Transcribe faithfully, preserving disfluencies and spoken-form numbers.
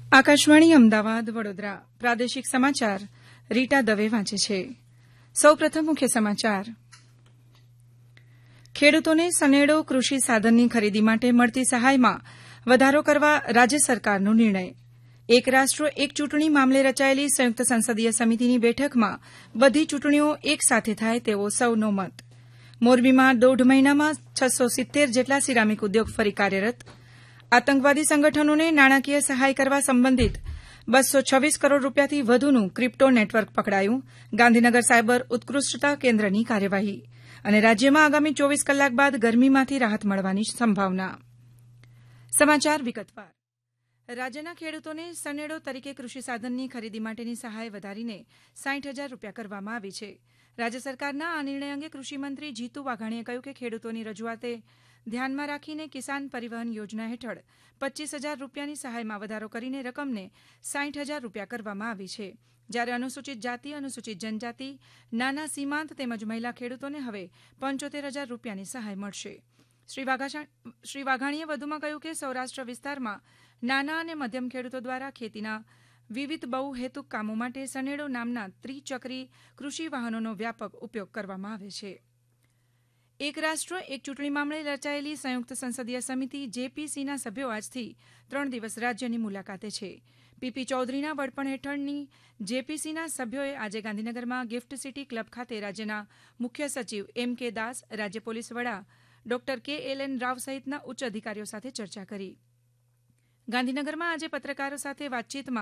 આકાશવાણી અમદાવાદ વડોદરા પ્રાદેશિક સમાચાર રીટા દવે વાંચે છે. સૌપ્રથમ મુખ્ય સમાચાર. ખેડૂતોને સનેડો કૃષિ સાધનની ખરીદી માટે મળતી સહાયમાં વધારો કરવા રાજ્ય સરકારનો નિર્ણય. એક રાષ્ટ્ર એક ચૂંટણી મામલે રચાયેલી સંયુક્ત સંસદીય સમિતિની બેઠકમાં બધી ચૂંટણીઓ એક સાથે થાય તેવો સૌનો મત. મોરબીમાં દોઢ મહિનામાં છસો સિત્તેર જેટલા સિરામિક ઉદ્યોગ ફરી કાર્યરત. આતંકવાદી સંગઠનોને નાણાકીય સહાય કરવા સંબંધિત બસો છવ્વીસ કરોડ રૂપિયાથી વધુનું ક્રિપ્ટો નેટવર્ક પકડાયું. ગાંધીનગર સાયબર ઉત્કૃષ્ટતા કેન્દ્રની કાર્યવાહી. અને રાજ્યમાં આગામી ચોવીસ કલાક બાદ ગરમીમાંથી રાહત મળવાની સંભાવના. સમાચાર વિગતવાર. રાજ્યના ખેડૂતોને સનેડો તરીકે કૃષિ સાધનની ખરીદી માટેની સહાય વધારીને સાઠ હજાર રૂપિયા કરવામાં આવી છે. રાજ્ય સરકારના આ નિર્ણય અંગે કૃષિમંત્રી જીતુ વાઘાણીએ કહ્યું કે ખેડૂતોની રજૂઆતે ધ્યાનમાં રાખીને કિસાન પરિવહન યોજના હેઠળ પચ્ચીસ હજાર રૂપિયાની સહાયમાં વધારો કરીને રકમને સાઠ હજાર રૂપિયા કરવામાં આવી છે. જ્યારે અનુસૂચિત જાતિ, અનુસૂચિત જનજાતિ, નાના સીમાંત તેમજ મહિલા ખેડૂતોને હવે પંચોતેર હજાર રૂપિયાની સહાય મળશે. શ્રી વાઘાણીએ વધુમાં કહ્યું કે સૌરાષ્ટ્ર વિસ્તારમાં નાના અને મધ્યમ ખેડૂતો દ્વારા ખેતીના વિવિધ બહુહેતુક કામો માટે સનેડો નામના ત્રિચક્રી કૃષિ વાહનોનો વ્યાપક ઉપયોગ કરવામાં આવે છે. એક રાષ્ટ્ર એક ચૂંટણી મામલે રચાયેલી સંયુક્ત સંસદીય સમિતિ જેપીસીના સભ્યો આજથી ત્રણ દિવસ રાજ્યની મુલાકાતે છે. પીપી ચૌધરીના વડપણ હેઠળની જેપીસીના સભ્યોએ આજે ગાંધીનગરમાં ગિફ્ટ સિટી ક્લબ ખાતે રાજ્યના મુખ્ય સચિવ એમ કે દાસ, રાજ્ય પોલીસ વડા ડોક્ટર કે એલ એન રાવ સહિતના ઉચ્ચ અધિકારીઓ સાથે ચર્ચા કરી. ગાંધીનગરમાં આજે પત્રકારો સાથે વાતચીતમાં